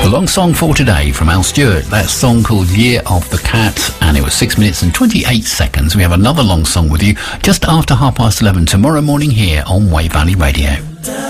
The long song for today from Al Stewart, that song called Year of the Cat, and it was 6 minutes and 28 seconds. We have another long song with you just after 11:30 tomorrow morning here on Wave Valley Radio.